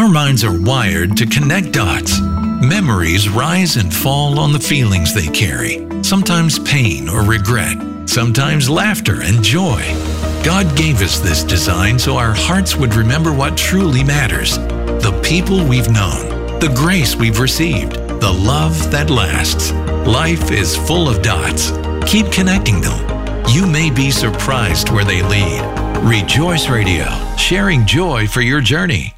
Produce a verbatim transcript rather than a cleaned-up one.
Our minds are wired to connect dots. Memories rise and fall on the feelings they carry, sometimes pain or regret, sometimes laughter and joy. God gave us this design so our hearts would remember what truly matters: the people we've known, the grace we've received, the love that lasts. Life is full of dots. Keep connecting them. You may be surprised where they lead. Rejoice Radio, sharing joy for your journey.